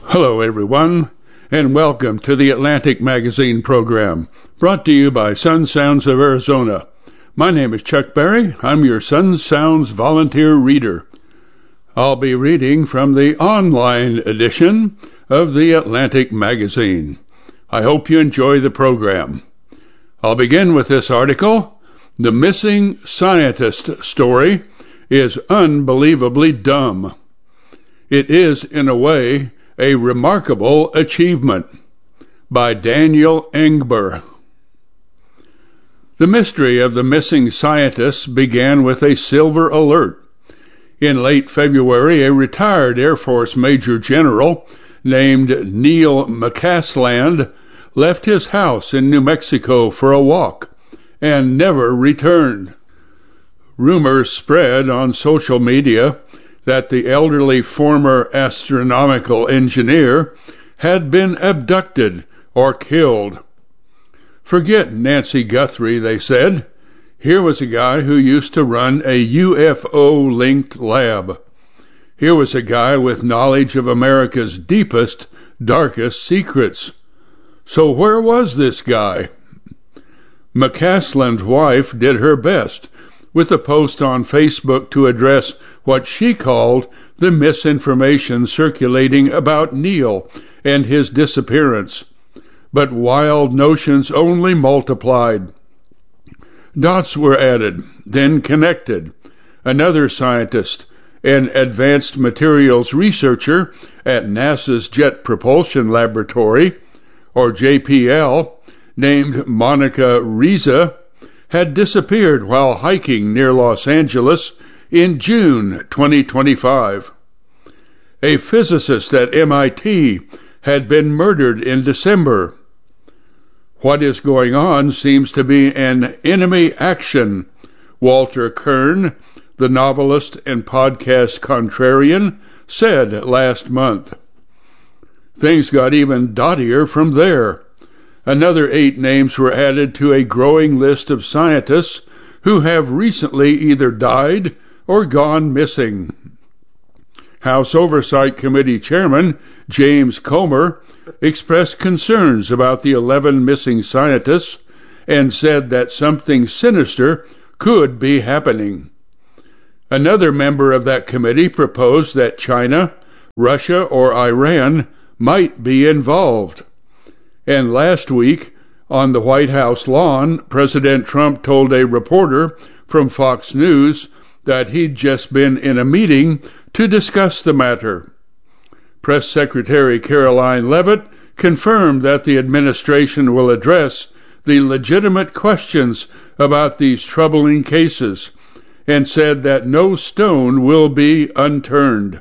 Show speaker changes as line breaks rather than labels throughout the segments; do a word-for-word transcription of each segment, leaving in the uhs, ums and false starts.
Hello, everyone, and welcome to the Atlantic Magazine program, brought to you by Sun Sounds of Arizona. My name is Chuck Berry. I'm your Sun Sounds volunteer reader. I'll be reading from the online edition of the Atlantic Magazine. I hope you enjoy the program. I'll begin with this article. The missing scientist story is unbelievably dumb. It is, in a way, a remarkable achievement, by Daniel Engber. The mystery of the missing scientists began with a silver alert. In late February, a retired Air Force Major General named Neil McCasland left his house in New Mexico for a walk and never returned. Rumors spread on social media that the elderly former astronomical engineer had been abducted or killed. Forget Nancy Guthrie, they said. Here was a guy who used to run a U F O-linked lab. Here was a guy with knowledge of America's deepest, darkest secrets. So where was this guy? McCasland's wife did her best with a post on Facebook to address what she called the misinformation circulating about Neil and his disappearance. But wild notions only multiplied. Dots were added, then connected. Another scientist, an advanced materials researcher at NASA's Jet Propulsion Laboratory, or J P L, named Monica Riza, had disappeared while hiking near Los Angeles in June twenty twenty-five. A physicist at M I T had been murdered in December. What is going on seems to be an enemy action, Walter Kern, the novelist and podcast contrarian, said last month. Things got even dottier from there. Another eight names were added to a growing list of scientists who have recently either died or gone missing. House Oversight Committee Chairman James Comer expressed concerns about the eleven missing scientists and said that something sinister could be happening. Another member of that committee proposed that China, Russia, or Iran might be involved. And last week, on the White House lawn, President Trump told a reporter from Fox News that he'd just been in a meeting to discuss the matter. Press Secretary Caroline Leavitt confirmed that the administration will address the legitimate questions about these troubling cases and said that no stone will be unturned.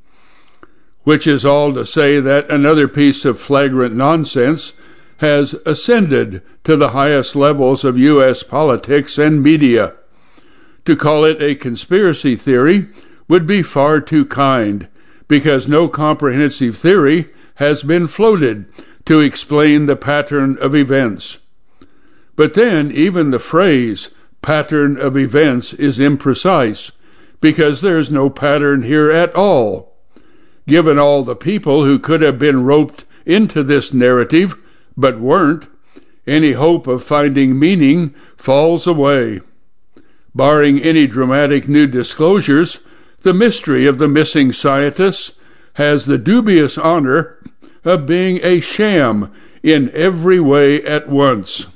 Which is all to say that another piece of flagrant nonsense has ascended to the highest levels of U S politics and media. To call it a conspiracy theory would be far too kind, because no comprehensive theory has been floated to explain the pattern of events. But then even the phrase pattern of events is imprecise, because there's no pattern here at all. Given all the people who could have been roped into this narrative, but weren't, any hope of finding meaning falls away. Barring any dramatic new disclosures, the mystery of the missing scientists has the dubious honor of being a sham in every way at once.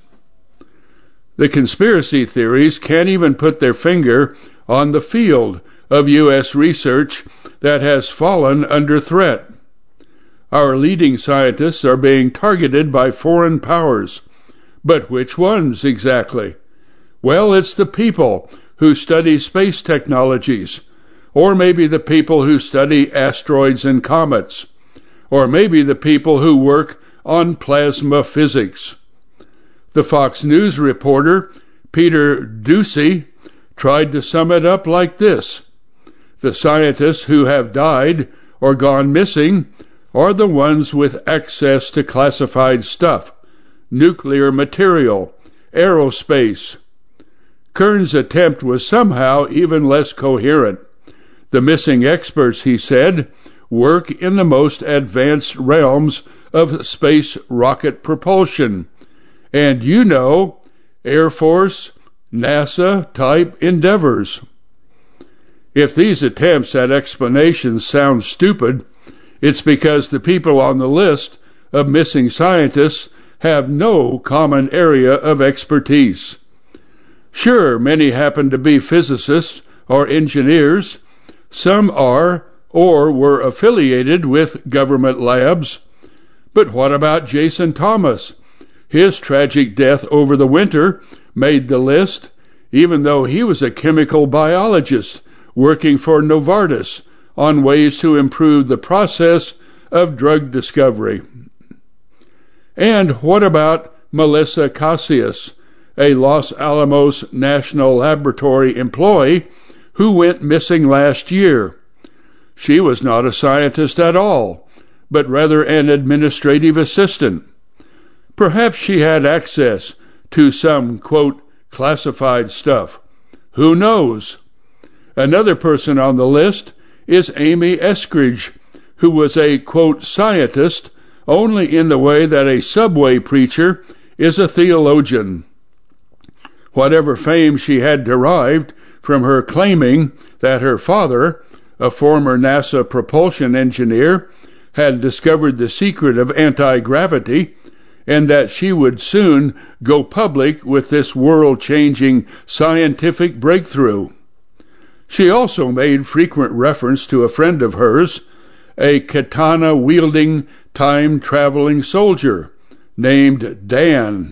The conspiracy theories can't even put their finger on the field of U S research that has fallen under threat. Our leading scientists are being targeted by foreign powers. But which ones exactly? Well, it's the people who study space technologies, or maybe the people who study asteroids and comets, or maybe the people who work on plasma physics. The Fox News reporter, Peter Doocy, tried to sum it up like this. The scientists who have died or gone missing are the ones with access to classified stuff, nuclear material, aerospace. Kern's attempt was somehow even less coherent. The missing experts, he said, work in the most advanced realms of space rocket propulsion, and you know, Air Force, NASA type endeavors. If these attempts at explanations sound stupid, it's because the people on the list of missing scientists have no common area of expertise. Sure, many happen to be physicists or engineers. Some are or were affiliated with government labs. But what about Jason Thomas? His tragic death over the winter made the list, even though he was a chemical biologist working for Novartis on ways to improve the process of drug discovery. And what about Melissa Casillas, a Los Alamos National Laboratory employee who went missing last year? She was not a scientist at all, but rather an administrative assistant. Perhaps she had access to some, quote, classified stuff. Who knows? Another person on the list is Amy Eskridge, who was a, quote, scientist only in the way that a subway preacher is a theologian. Whatever fame she had derived from her claiming that her father, a former NASA propulsion engineer, had discovered the secret of anti-gravity, and that she would soon go public with this world-changing scientific breakthrough. She also made frequent reference to a friend of hers, a katana-wielding, time-traveling soldier named Dan.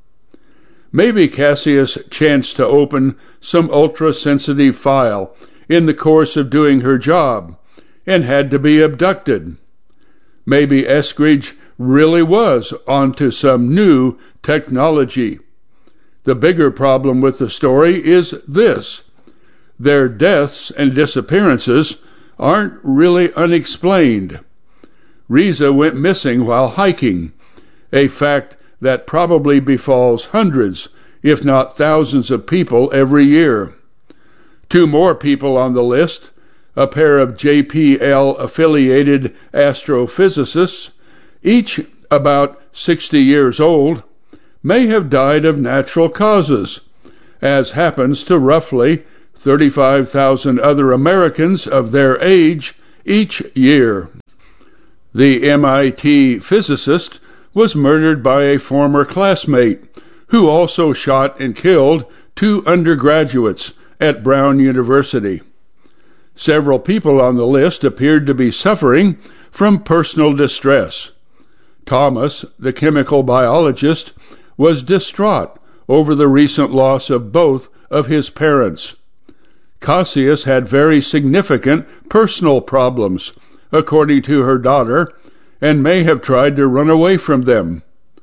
Maybe Casillas chanced to open some ultra-sensitive file in the course of doing her job and had to be abducted. Maybe Eskridge really was onto some new technology. The bigger problem with the story is this: their deaths and disappearances aren't really unexplained. Riza went missing while hiking, a fact that probably befalls hundreds, if not thousands of people every year. Two more people on the list, a pair of J P L-affiliated astrophysicists, each about sixty years old, may have died of natural causes, as happens to roughly thirty-five thousand other Americans of their age each year. The M I T physicist was murdered by a former classmate, who also shot and killed two undergraduates at Brown University. Several people on the list appeared to be suffering from personal distress. Thomas, the chemical biologist, was distraught over the recent loss of both of his parents. Casillas had very significant personal problems, according to her daughter, and may have tried to run away from them.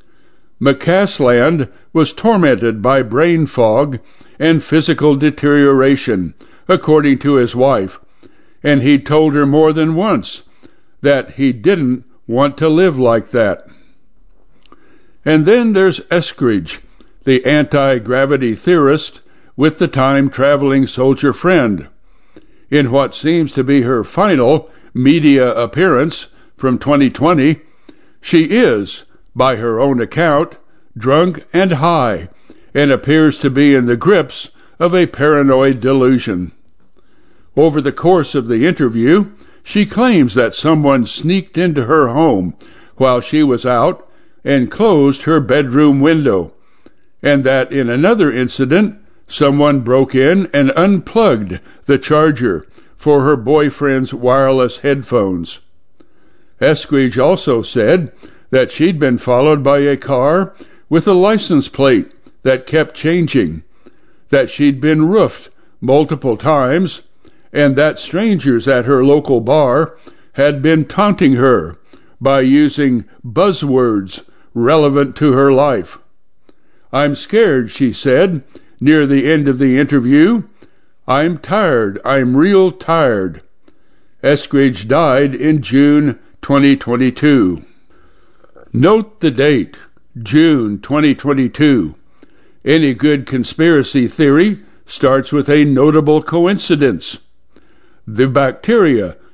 McCasland was tormented by brain fog and physical deterioration, according to his wife, and he told her more than once that he didn't want to live like that. And then there's Eskridge, the anti-gravity theorist with the time-traveling soldier friend. In what seems to be her final media appearance from twenty twenty, she is, by her own account, drunk and high, and appears to be in the grips of a paranoid delusion. Over the course of the interview, she claims that someone sneaked into her home while she was out and closed her bedroom window, and that in another incident, someone broke in and unplugged the charger for her boyfriend's wireless headphones. Eskridge also said that she'd been followed by a car with a license plate that kept changing, that she'd been roofed multiple times, and that strangers at her local bar had been taunting her by using buzzwords relevant to her life. "I'm scared," she said, near the end of the interview. "I'm tired. I'm real tired." Eskridge died in June twenty twenty-two. Note the date, June twenty twenty-two. Any good conspiracy theory starts with a notable coincidence. The bacteria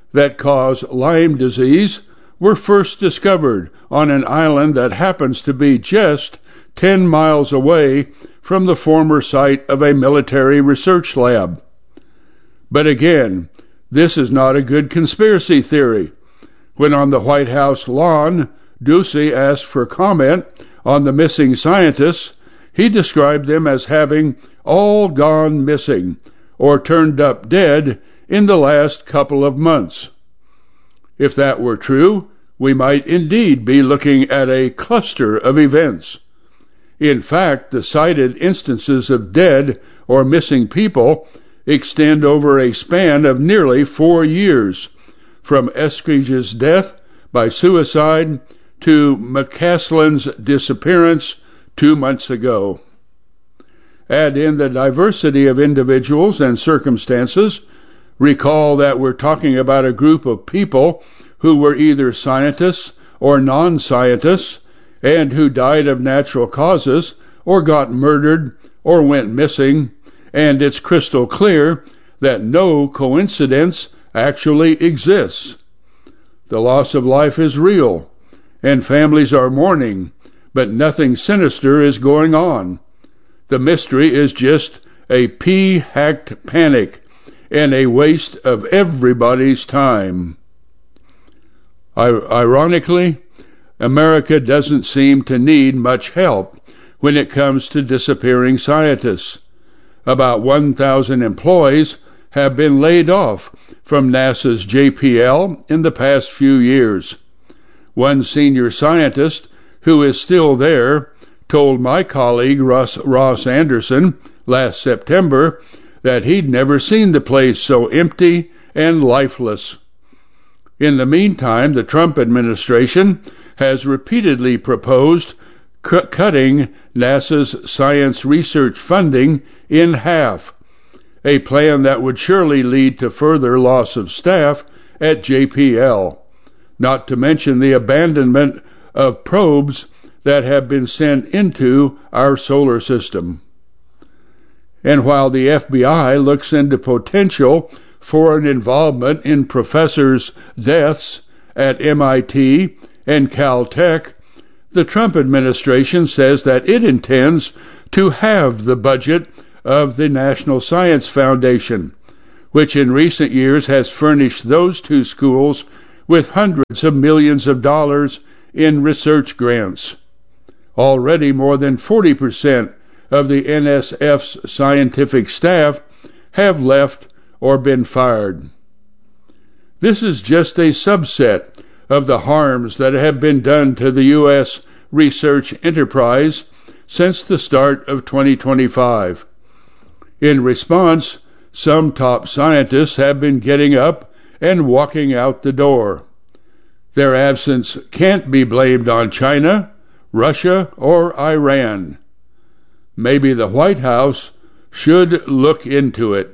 that cause Lyme disease were first discovered on an island that happens to be just ten miles away from the former site of a military research lab. But again, this is not a good conspiracy theory. When on the White House lawn, Ducey asked for comment on the missing scientists, he described them as having all gone missing or turned up dead in the last couple of months. If that were true, we might indeed be looking at a cluster of events. In fact, the cited instances of dead or missing people extend over a span of nearly four years, from Eskridge's death by suicide to McCaslin's disappearance two months ago. Add in the diversity of individuals and circumstances. Recall that we're talking about a group of people who were either scientists or non-scientists and who died of natural causes or got murdered or went missing, and it's crystal clear that no coincidence actually exists. The loss of life is real, and families are mourning, but nothing sinister is going on. The mystery is just a pea-hacked panic and a waste of everybody's time. I- ironically, America doesn't seem to need much help when it comes to disappearing scientists. About one thousand employees have been laid off from NASA's J P L in the past few years. One senior scientist who is still there told my colleague Ross, Ross Anderson last September that he'd never seen the place so empty and lifeless. In the meantime, the Trump administration has repeatedly proposed cu- cutting NASA's science research funding in half, a plan that would surely lead to further loss of staff at J P L, not to mention the abandonment of probes that have been sent into our solar system. And while the F B I looks into potential foreign involvement in professors' deaths at M I T and Caltech, the Trump administration says that it intends to halve the budget of the National Science Foundation, which in recent years has furnished those two schools with hundreds of millions of dollars in research grants. Already more than forty percent of the N S F's scientific staff have left or been fired. This is just a subset of the harms that have been done to the U S research enterprise since the start of twenty twenty-five. In response, some top scientists have been getting up and walking out the door. Their absence can't be blamed on China, Russia, or Iran. Maybe the White House should look into it.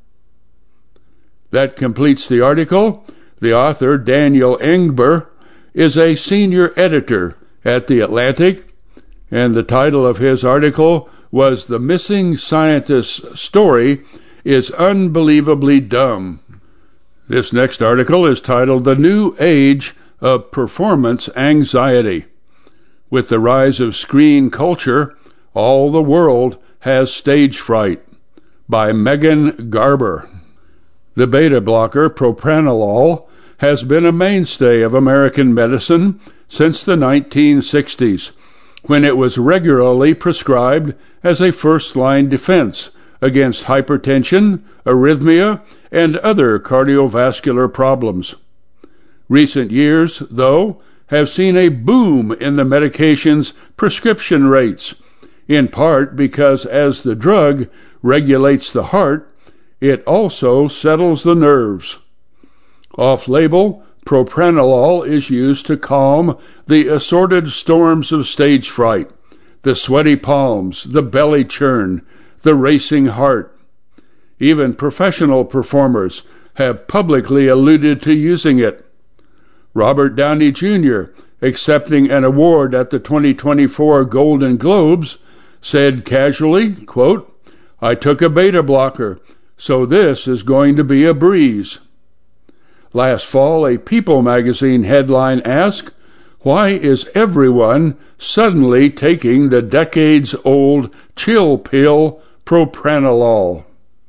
That completes the article. The author, Daniel Engber, is a senior editor at The Atlantic, and the title of his article was "The Missing Scientist's Story is Unbelievably Dumb." This next article is titled "The New Age of Performance Anxiety. With the rise of screen culture, all the world has stage fright," by Megan Garber. The beta blocker propranolol has been a mainstay of American medicine since the nineteen sixties, when it was regularly prescribed as a first-line defense against hypertension, arrhythmia, and other cardiovascular problems. Recent years, though, have seen a boom in the medication's prescription rates, in part because as the drug regulates the heart, it also settles the nerves. Off-label, propranolol is used to calm the assorted storms of stage fright, the sweaty palms, the belly churn, the racing heart. Even professional performers have publicly alluded to using it. Robert Downey Junior, accepting an award at the twenty twenty-four Golden Globes, said casually, quote, "I took a beta blocker, so this is going to be a breeze." Last fall, a People magazine headline asked, "Why is everyone suddenly taking the decades-old chill pill propranolol?"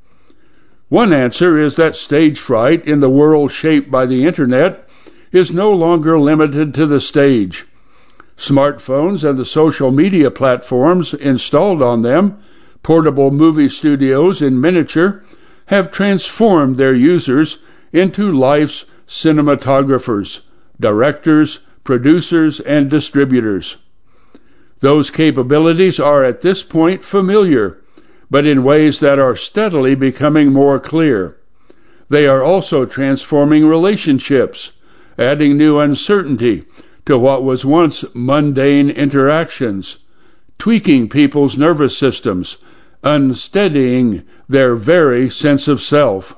One answer is that stage fright in the world shaped by the Internet is no longer limited to the stage. Smartphones and the social media platforms installed on them, portable movie studios in miniature, have transformed their users into life's cinematographers, directors, producers, and distributors. Those capabilities are at this point familiar, but in ways that are steadily becoming more clear. They are also transforming relationships, adding new uncertainty to what was once mundane interactions, tweaking people's nervous systems, unsteadying their very sense of self.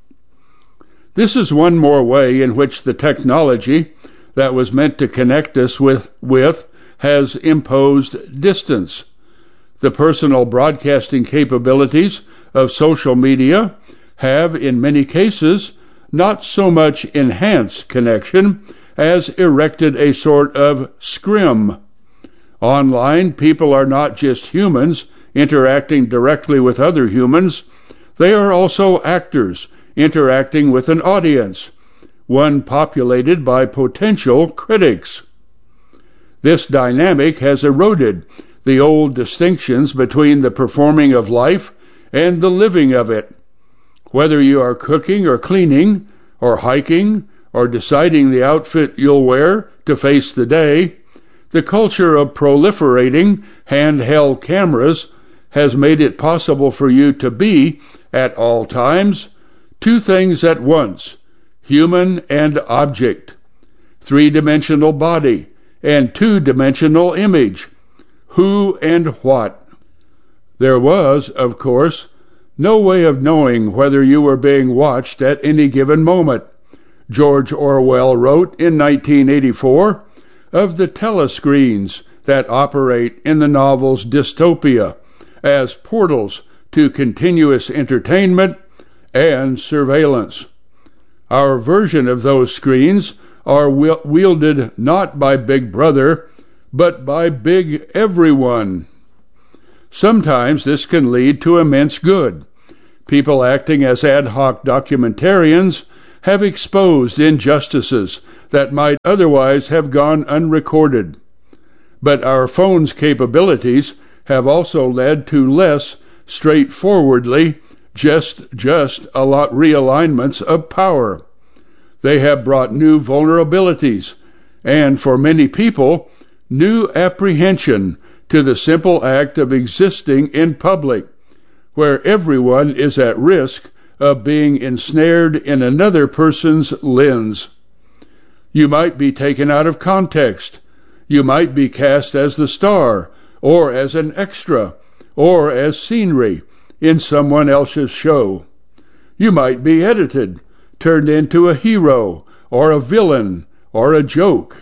This is one more way in which the technology that was meant to connect us with, with has imposed distance. The personal broadcasting capabilities of social media have, in many cases, not so much enhanced connection as erected a sort of scrim. Online, people are not just humans interacting directly with other humans, they are also actors interacting with an audience, one populated by potential critics. This dynamic has eroded the old distinctions between the performing of life and the living of it. Whether you are cooking or cleaning, or hiking, or deciding the outfit you'll wear to face the day, the culture of proliferating handheld cameras has made it possible for you to be, at all times, two things at once, human and object, three-dimensional body and two-dimensional image, who and what. There was, of course, no way of knowing whether you were being watched at any given moment. George Orwell wrote in nineteen eighty-four of the telescreens that operate in the novel's dystopia as portals to continuous entertainment and surveillance. Our version of those screens are wielded not by Big Brother, but by Big Everyone. Sometimes this can lead to immense good. People acting as ad hoc documentarians have exposed injustices that might otherwise have gone unrecorded. But our phone's capabilities have also led to less straightforwardly just just a lot realignments of power. They have brought new vulnerabilities, and for many people, new apprehension to the simple act of existing in public, where everyone is at risk of being ensnared in another person's lens. You might be taken out of context. You might be cast as the star, or as an extra, or as scenery in someone else's show. You might be edited, turned into a hero, or a villain, or a joke.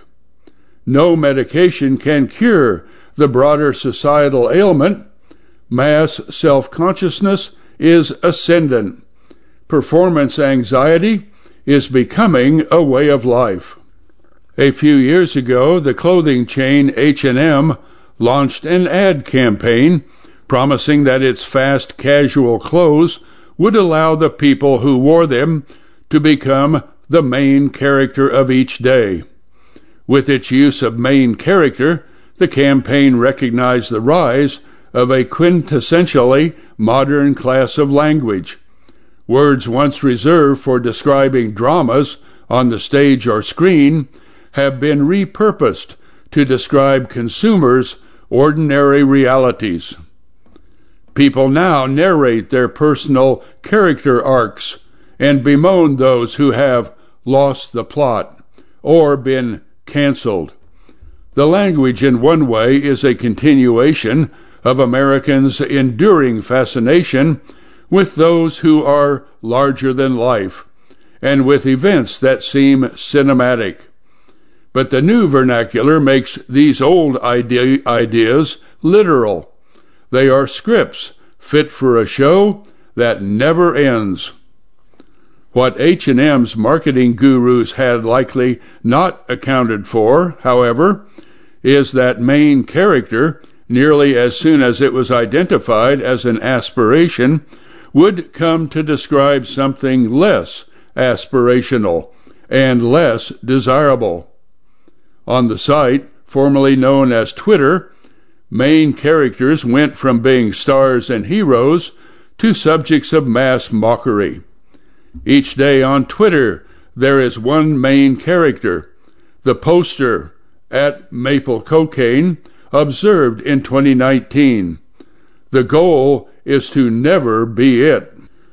No medication can cure the broader societal ailment. Mass self-consciousness is ascendant. Performance anxiety is becoming a way of life. A few years ago, the clothing chain H and M launched an ad campaign promising that its fast casual clothes would allow the people who wore them to become the main character of each day. With its use of main character, the campaign recognized the rise of a quintessentially modern class of language. Words once reserved for describing dramas on the stage or screen have been repurposed to describe consumers' ordinary realities. People now narrate their personal character arcs and bemoan those who have lost the plot or been canceled. The language in one way is a continuation of Americans' enduring fascination with those who are larger than life and with events that seem cinematic. But the new vernacular makes these old ide- ideas literal. They are scripts fit for a show that never ends. What H and M's marketing gurus had likely not accounted for, however, is that main character, nearly as soon as it was identified as an aspiration, would come to describe something less aspirational and less desirable. On the site, formerly known as Twitter, main characters went from being stars and heroes to subjects of mass mockery. Each day on Twitter, there is one main character, the poster at Maple Cocaine, observed in twenty nineteen. The goal is to never be it.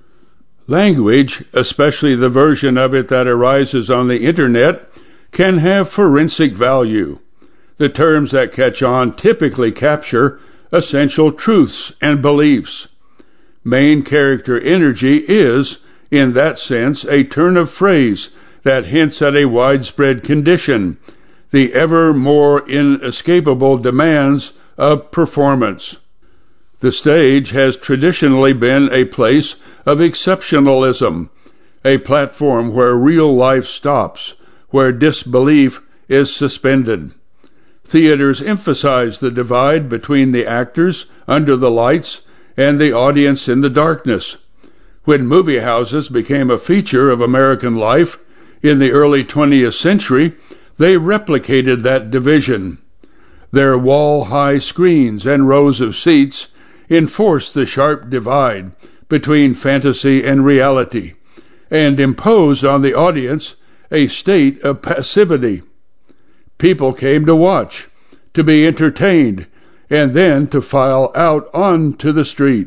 Language, especially the version of it that arises on the internet, can have forensic value. The terms that catch on typically capture essential truths and beliefs. Main character energy is, in that sense, a turn of phrase that hints at a widespread condition, the ever more inescapable demands of performance. The stage has traditionally been a place of exceptionalism, a platform where real life stops, where disbelief is suspended. Theaters emphasize the divide between the actors under the lights and the audience in the darkness. When movie houses became a feature of American life in the early twentieth century, they replicated that division. Their wall-high screens and rows of seats enforced the sharp divide between fantasy and reality, and imposed on the audience a state of passivity. People came to watch, to be entertained, and then to file out onto the street.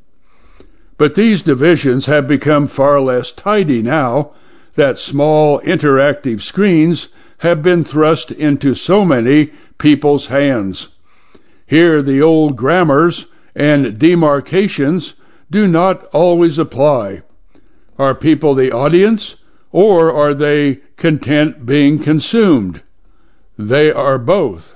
But these divisions have become far less tidy now that small interactive screens have been thrust into so many people's hands. Here the old grammars and demarcations do not always apply. Are people the audience, or are they content being consumed? They are both.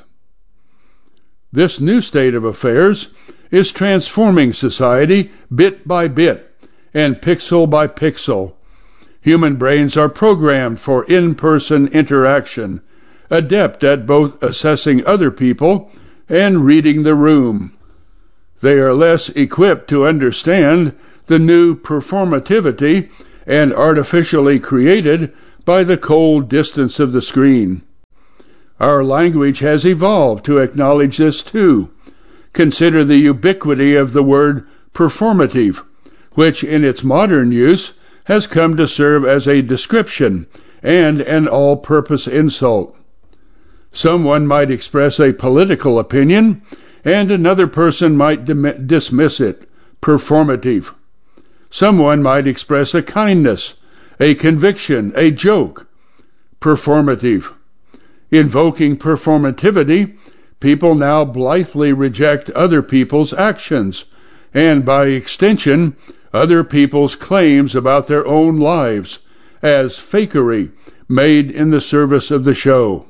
This new state of affairs is transforming society bit by bit and pixel by pixel. Human brains are programmed for in-person interaction, adept at both assessing other people and reading the room. They are less equipped to understand the new performativity and artificially created by the cold distance of the screen. Our language has evolved to acknowledge this too. Consider the ubiquity of the word performative, which in its modern use has come to serve as a description and an all-purpose insult. Someone might express a political opinion, and another person might dim- dismiss it, performative. Someone might express a kindness, a conviction, a joke, performative. Invoking performativity, people now blithely reject other people's actions, and by extension, other people's claims about their own lives, as fakery made in the service of the show.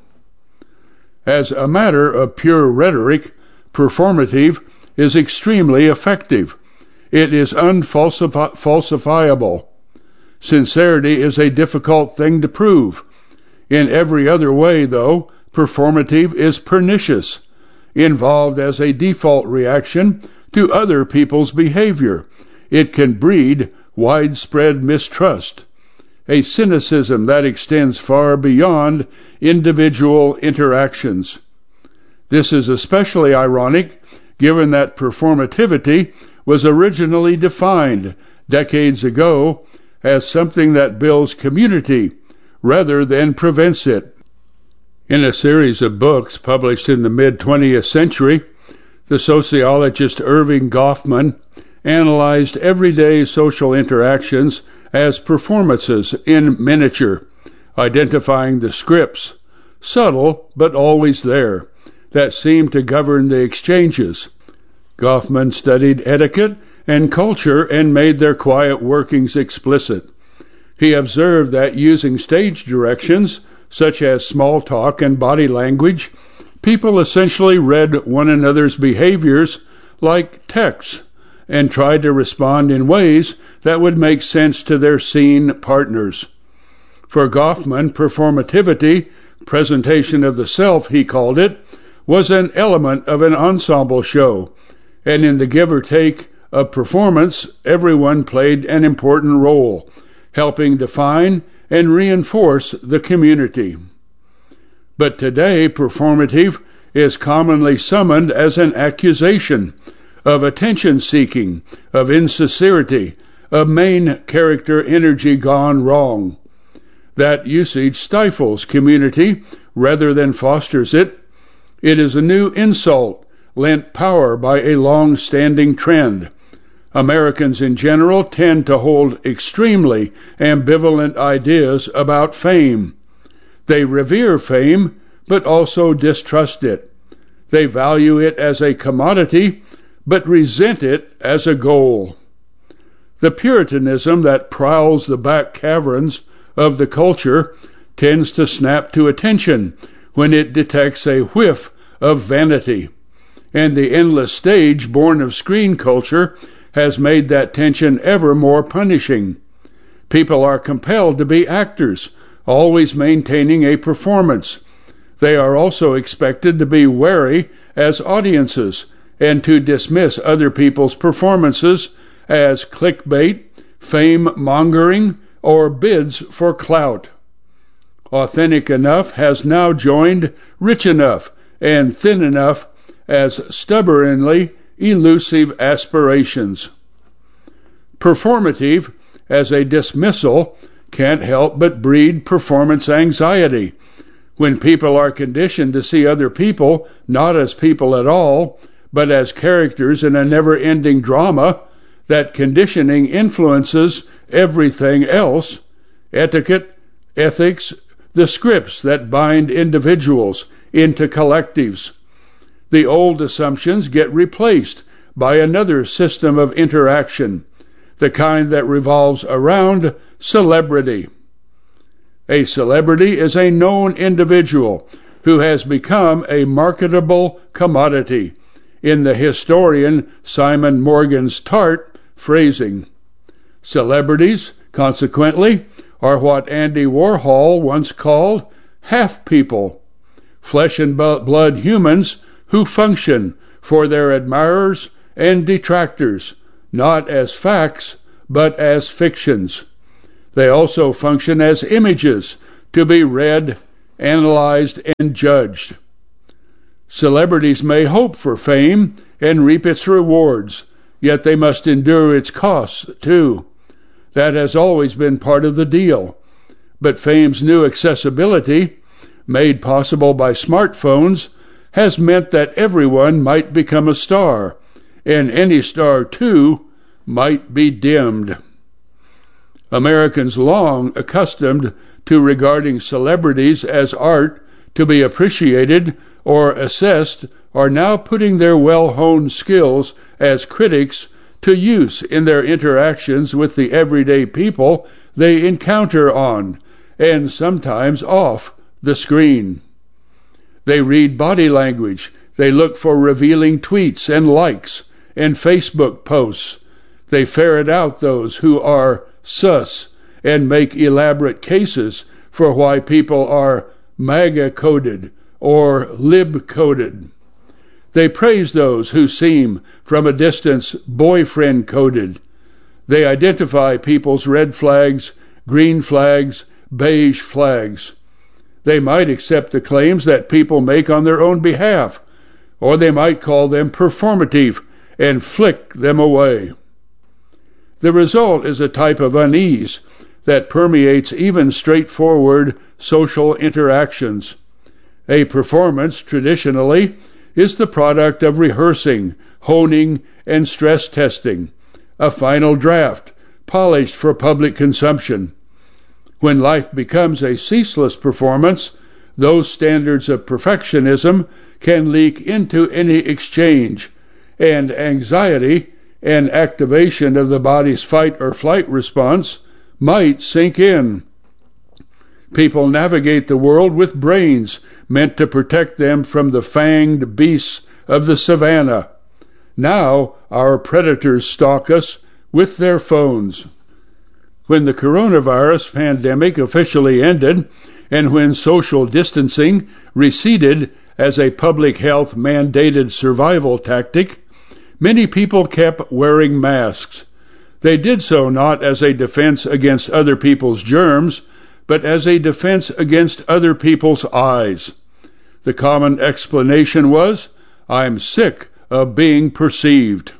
As a matter of pure rhetoric, performative is extremely effective. It is unfalsifiable. Sincerity is a difficult thing to prove. In every other way, though, performative is pernicious, involved as a default reaction to other people's behavior. It can breed widespread mistrust, a cynicism that extends far beyond individual interactions. This is especially ironic given that performativity was originally defined decades ago as something that builds community rather than prevents it. In a series of books published in the mid-twentieth century, the sociologist Erving Goffman analyzed everyday social interactions as performances in miniature, identifying the scripts, subtle but always there, that seem to govern the exchanges. Goffman studied etiquette and culture and made their quiet workings explicit. He observed that using stage directions, such as small talk and body language, people essentially read one another's behaviors like texts and try to respond in ways that would make sense to their scene partners. For Goffman, performativity, presentation of the self, he called it, was an element of an ensemble show, and in the give or take of performance, everyone played an important role, helping define and reinforce the community. But today, performative is commonly summoned as an accusation of attention-seeking, of insincerity, of main character energy gone wrong. That usage stifles community rather than fosters it. It is a new insult lent power by a long-standing trend. Americans in general tend to hold extremely ambivalent ideas about fame. They revere fame, but also distrust it. They value it as a commodity, but resent it as a goal. The Puritanism that prowls the back caverns of the culture tends to snap to attention when it detects a whiff of vanity, and the endless stage born of screen culture has made that tension ever more punishing. People are compelled to be actors, always maintaining a performance. They are also expected to be wary as audiences and to dismiss other people's performances as clickbait, fame-mongering, or bids for clout. Authentic enough has now joined rich enough and thin enough as stubbornly elusive aspirations. Performative, as a dismissal, can't help but breed performance anxiety. When people are conditioned to see other people not as people at all, but as characters in a never-ending drama, that conditioning influences everything else: etiquette, ethics, the scripts that bind individuals into collectives. The old assumptions get replaced by another system of interaction, the kind that revolves around celebrity. A celebrity is a known individual who has become a marketable commodity, in the historian Simon Morgan's tart phrasing. Celebrities, consequently, are what Andy Warhol once called half-people, flesh and blood humans who function for their admirers and detractors, not as facts, but as fictions. They also function as images to be read, analyzed, and judged. Celebrities may hope for fame and reap its rewards, yet they must endure its costs, too. That has always been part of the deal. But fame's new accessibility, made possible by smartphones, has meant that everyone might become a star, and any star, too, might be dimmed. Americans, long accustomed to regarding celebrities as art to be appreciated or assessed, are now putting their well-honed skills as critics to use in their interactions with the everyday people they encounter on, and sometimes off, the screen. They read body language. They look for revealing tweets and likes and Facebook posts. They ferret out those who are sus and make elaborate cases for why people are MAGA-coded or lib-coded. They praise those who seem, from a distance, boyfriend-coded. They identify people's red flags, green flags, beige flags. They might accept the claims that people make on their own behalf, or they might call them performative and flick them away. The result is a type of unease that permeates even straightforward social interactions. A performance, traditionally, is the product of rehearsing, honing, and stress testing, a final draft, polished for public consumption. When life becomes a ceaseless performance, those standards of perfectionism can leak into any exchange, and anxiety and activation of the body's fight or flight response might sink in. People navigate the world with brains meant to protect them from the fanged beasts of the savannah. Now our predators stalk us with their phones. When the coronavirus pandemic officially ended, and when social distancing receded as a public health mandated survival tactic, many people kept wearing masks. They did so not as a defense against other people's germs, but as a defense against other people's eyes. The common explanation was, "I'm sick of being perceived."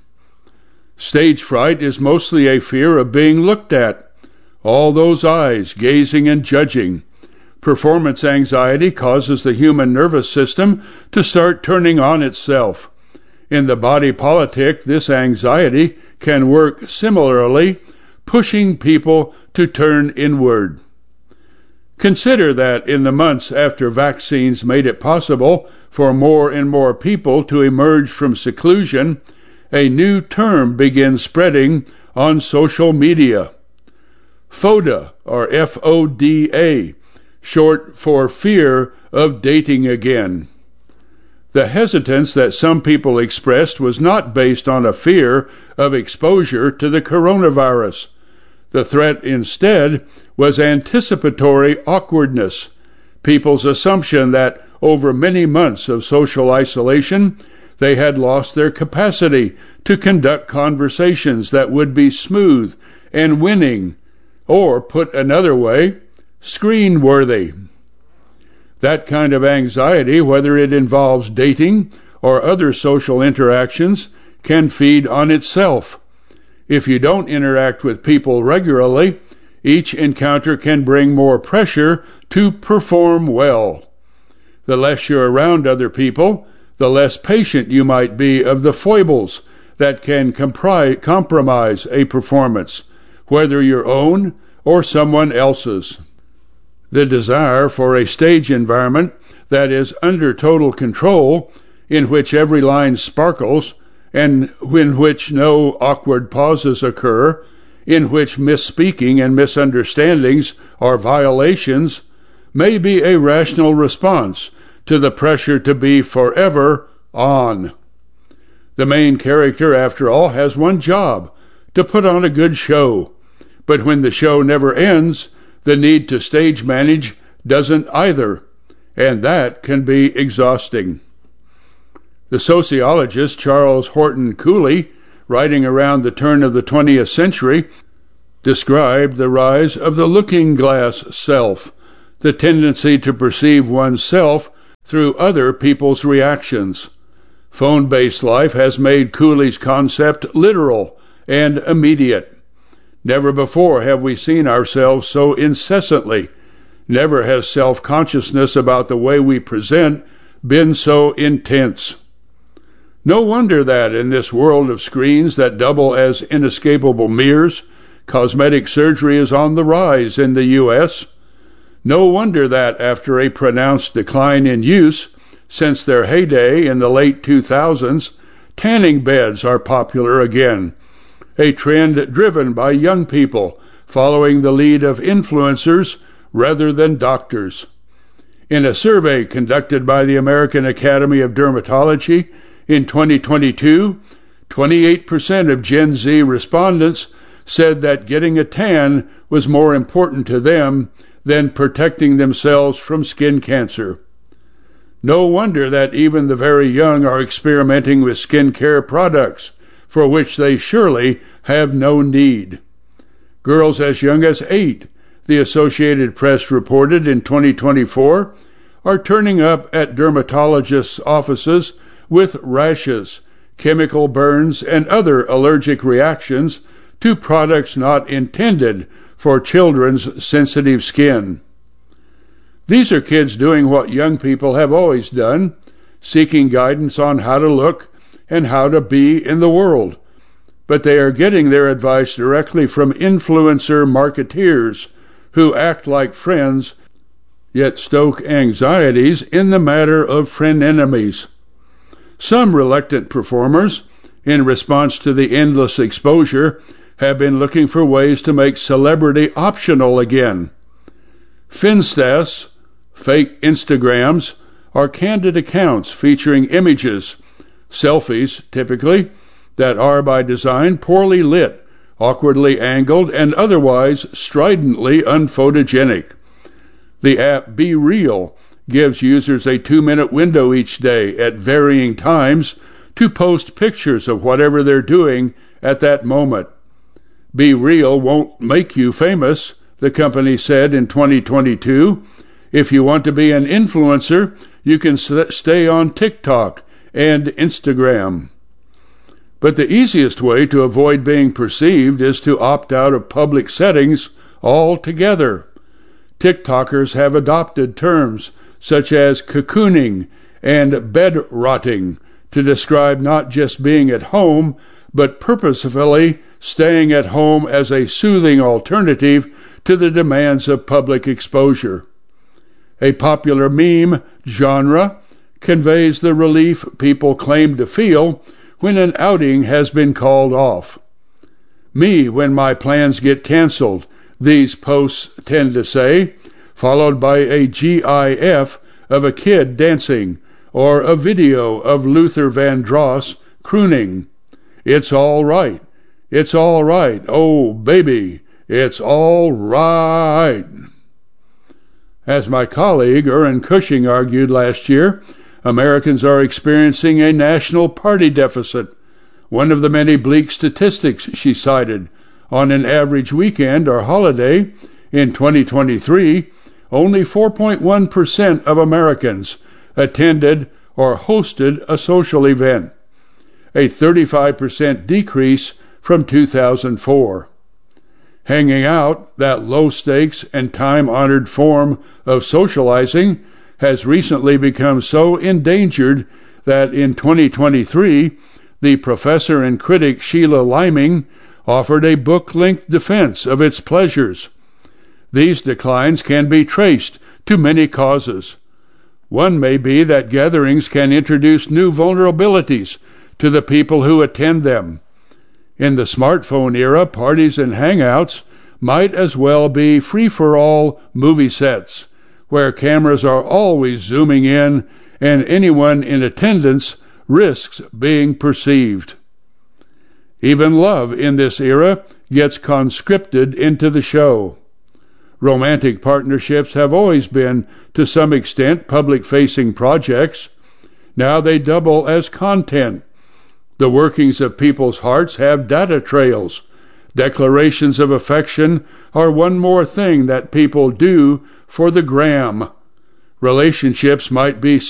Stage fright is mostly a fear of being looked at. All those eyes gazing and judging. Performance anxiety causes the human nervous system to start turning on itself. In the body politic, this anxiety can work similarly, pushing people to turn inward. Consider that in the months after vaccines made it possible for more and more people to emerge from seclusion, a new term begins spreading on social media. FODA, or F O D A, short for fear of dating again. The hesitance that some people expressed was not based on a fear of exposure to the coronavirus. The threat instead was anticipatory awkwardness, people's assumption that over many months of social isolation, they had lost their capacity to conduct conversations that would be smooth and winning, or, put another way, screen-worthy. That kind of anxiety, whether it involves dating or other social interactions, can feed on itself. If you don't interact with people regularly, each encounter can bring more pressure to perform well. The less you're around other people, the less patient you might be of the foibles that can compri- compromise a performance, whether your own or someone else's. The desire for a stage environment that is under total control, in which every line sparkles, and in which no awkward pauses occur, in which misspeaking and misunderstandings are violations, may be a rational response to the pressure to be forever on. The main character, after all, has one job, to put on a good show. But when the show never ends, the need to stage manage doesn't either, and that can be exhausting. The sociologist Charles Horton Cooley, writing around the turn of the twentieth century, described the rise of the looking glass self, the tendency to perceive oneself through other people's reactions. Phone-based life has made Cooley's concept literal and immediate. Never before have we seen ourselves so incessantly. Never has self-consciousness about the way we present been so intense. No wonder that in this world of screens that double as inescapable mirrors, cosmetic surgery is on the rise in the U S No wonder that after a pronounced decline in use since their heyday in the late two thousands, tanning beds are popular again, a trend driven by young people following the lead of influencers rather than doctors. In a survey conducted by the American Academy of Dermatology in twenty twenty-two, twenty-eight percent of Gen Z respondents said that getting a tan was more important to them than protecting themselves from skin cancer. No wonder that even the very young are experimenting with skincare products, for which they surely have no need. Girls as young as eight, the Associated Press reported in twenty twenty-four, are turning up at dermatologists' offices with rashes, chemical burns, and other allergic reactions to products not intended for children's sensitive skin. These are kids doing what young people have always done, seeking guidance on how to look and how to be in the world. But they are getting their advice directly from influencer marketeers who act like friends, yet stoke anxieties in the matter of frenemies. Some reluctant performers, in response to the endless exposure, have been looking for ways to make celebrity optional again. Finstas, fake Instagrams, are candid accounts featuring images, selfies typically, that are by design poorly lit, awkwardly angled, and otherwise stridently unphotogenic. The app Be Real gives users a two-minute window each day at varying times to post pictures of whatever they're doing at that moment. Be Real won't make you famous, the company said in twenty twenty-two. If you want to be an influencer, you can stay on TikTok and Instagram. But the easiest way to avoid being perceived is to opt out of public settings altogether. TikTokers have adopted terms such as cocooning and bed rotting to describe not just being at home, but purposefully staying at home as a soothing alternative to the demands of public exposure. A popular meme genre conveys the relief people claim to feel when an outing has been called off. Me when my plans get canceled, these posts tend to say, followed by a GIF of a kid dancing or a video of Luther Vandross crooning. It's all right. It's all right. Oh, baby, it's all right. As my colleague Erin Cushing argued last year, Americans are experiencing a national party deficit. One of the many bleak statistics she cited, on an average weekend or holiday in twenty twenty-three, only four point one percent of Americans attended or hosted a social event, a thirty-five percent decrease from two thousand four. Hanging out, that low-stakes and time-honored form of socializing, has recently become so endangered that in twenty twenty-three, the professor and critic Sheila Liming offered a book-length defense of its pleasures. These declines can be traced to many causes. One may be that gatherings can introduce new vulnerabilities to the people who attend them. In the smartphone era, parties and hangouts might as well be free-for-all movie sets, where cameras are always zooming in and anyone in attendance risks being perceived. Even love in this era gets conscripted into the show. Romantic partnerships have always been, to some extent, public-facing projects. Now they double as content. The workings of people's hearts have data trails. Declarations of affection are one more thing that people do for the gram. Relationships might be